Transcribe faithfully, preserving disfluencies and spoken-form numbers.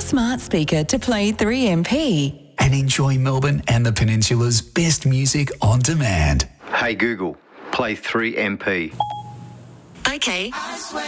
smart speaker to play three M P. And enjoy Melbourne and the Peninsula's best music on demand. Hey Google, play three M P. Okay.